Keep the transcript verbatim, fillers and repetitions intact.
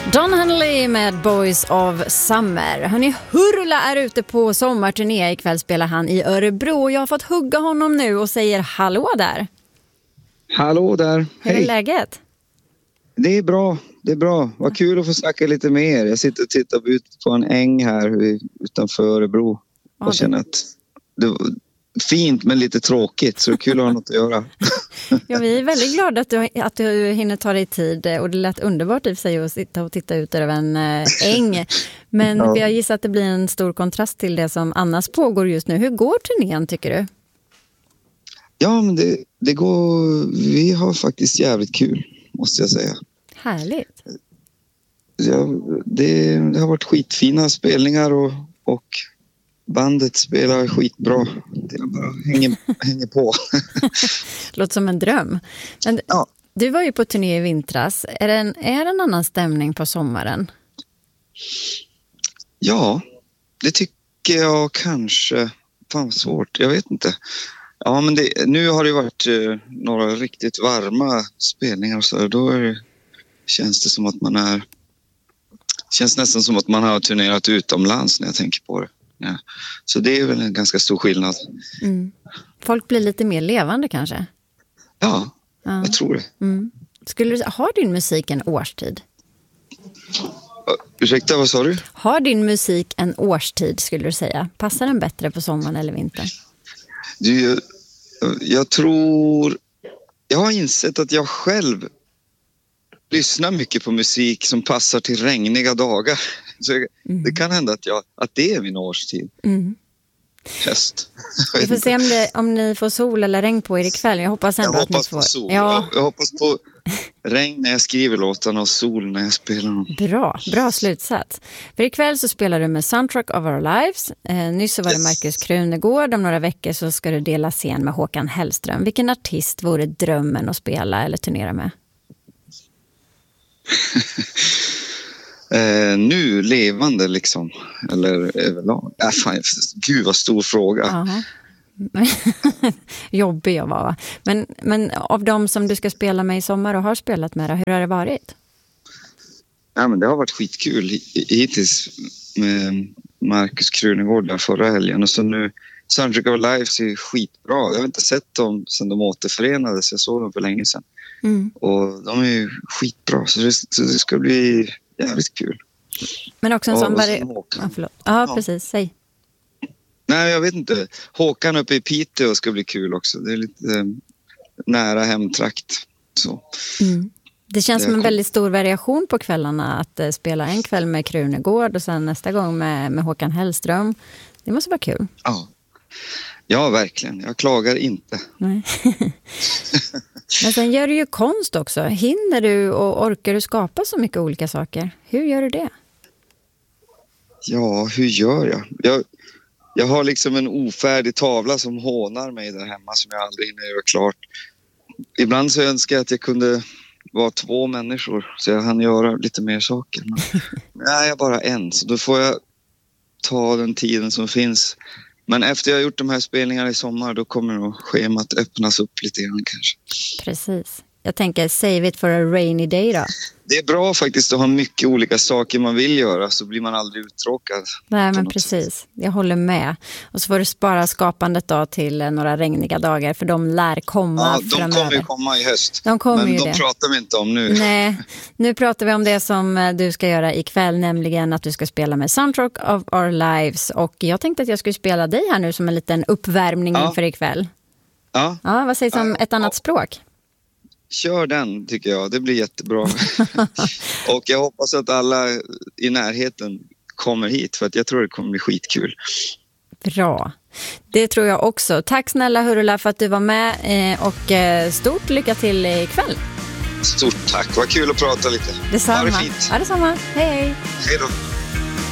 Don Henley med Boys of Summer. Hörrni, Hurula är ute på sommarturné. Ikväll spelar han i Örebro. Jag har fått hugga honom nu och säger hallå där. Hallå där. Hur är läget? Det är bra, det är bra. Vad kul att få snacka lite med er. Jag sitter och tittar ut på en äng här utanför Örebro. Och ja, känner att det var fint men lite tråkigt, så det är kul att ha något att göra. Ja, vi är väldigt glada att du, att du hinner ta dig tid, och det lät underbart i sig att sitta och titta ut över en äng. Men ja, vi har gissat att det blir en stor kontrast till det som annars pågår just nu. Hur går turnén, tycker du? Ja, men det, det går... Vi har faktiskt jävligt kul, måste jag säga. Härligt. Ja, det, det har varit skitfina spelningar och... och bandet spelar skitbra. Jag bara hänger, hänger på. Låter som en dröm. Men ja. Du var ju på turné i vintras. Är det en, är det en annan stämning på sommaren? Ja, det tycker jag kanske. Fan, svårt. Jag vet inte. Ja, men det, nu har det varit eh, några riktigt varma spelningar och så. Då är det, känns det som att man är... Känns nästan som att man har turnerat utomlands när jag tänker på det. Ja. Så det är väl en ganska stor skillnad. Mm. Folk blir lite mer levande kanske? Ja, ja. Jag tror det. Mm. Skulle du, har din musik en årstid? Uh, ursäkta, vad sa du? Har din musik en årstid, skulle du säga? Passar den bättre på sommaren eller vintern? Du, jag tror... Jag har insett att jag själv lyssnar mycket på musik som passar till regniga dagar. Så mm. det kan hända att, jag, att det är min årstid. Mm. Höst. Vi får se om, det, om ni får sol eller regn på er ikväll. Jag hoppas ändå jag att hoppas ni får... på sol. Ja. Jag, jag hoppas på regn när jag skriver låtarna och sol när jag spelar dem. Bra, bra slutsats. För ikväll så spelar du med Soundtrack of Our Lives. Eh, nyss så var det Markus Krunegård. Om några veckor så ska du dela scen med Håkan Hellström. Vilken artist vore drömmen att spela eller turnera med? Eh, nu levande liksom, eller överlag. Äh, fan, gud vad stor fråga. Jobbig jag var, va? Men, men av de som du ska spela med i sommar och har spelat med, hur har det varit? Ja, men det har varit skitkul hittills med Markus Krunegård där förra helgen, och så nu Soundtrack of Lives är skitbra. Jag har inte sett dem sedan de återförenades. Jag såg dem för länge sedan. Mm. Och de är ju skitbra, så det, så det ska bli jävligt kul. Men också en sån vari... Ja, förlåt. Ja, ja, precis. Säg. Nej, jag vet inte. Håkan uppe i Piteå ska bli kul också. Det är lite eh, nära hemtrakt. Så. Mm. Det känns det som en väldigt stor variation på kvällarna att eh, spela en kväll med Krunegård och sen nästa gång med, med Håkan Hellström. Det måste vara kul. Ja. Ja, verkligen. Jag klagar inte. Nej. Men sen gör du ju konst också. Hinner du och orkar du skapa så mycket olika saker? Hur gör du det? Ja, hur gör jag? Jag, jag har liksom en ofärdig tavla som hånar mig där hemma som jag aldrig hinner göra klart. Ibland så önskar jag att jag kunde vara två människor så jag hann göra lite mer saker. Men nej, jag är bara en, så då får jag ta den tiden som finns. Men efter jag har gjort de här spelningarna i sommar, då kommer nog schemat öppnas upp lite grann kanske. Precis. Jag tänker save it for a rainy day då. Det är bra faktiskt att ha mycket olika saker man vill göra, så blir man aldrig uttråkad. Nej, men precis. Sätt. Jag håller med. Och så får du spara skapandet då till några regniga dagar, för de lär komma ja, de framöver. kommer ju komma i höst. De kommer men ju de det. pratar vi inte om nu. Nej, nu pratar vi om det som du ska göra ikväll, nämligen att du ska spela med Soundtrack of Our Lives. Och jag tänkte att jag skulle spela dig här nu som en liten uppvärmning ja. inför ikväll. Ja. Ja, vad sägs om ja. ett annat ja. språk? Kör den, tycker jag. Det blir jättebra. Och jag hoppas att alla i närheten kommer hit, för att jag tror det kommer bli skitkul. Bra. Det tror jag också. Tack snälla Hurula för att du var med, och stort lycka till ikväll. Stort tack. Vad kul att prata lite. Detsamma. Ha det fint. Ja, detsamma. Hej, hej. Hej då.